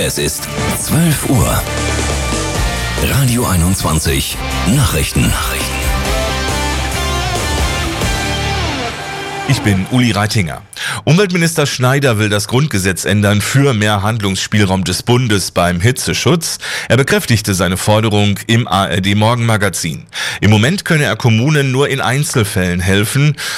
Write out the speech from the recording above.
Es ist 12 Uhr. Radio 21 Nachrichten. Ich bin Uli Reitinger. Umweltminister Schneider will das Grundgesetz ändern für mehr Handlungsspielraum des Bundes beim Hitzeschutz. Er bekräftigte seine Forderung im ARD Morgenmagazin. Im Moment könne er Kommunen nur in Einzelfällen helfen.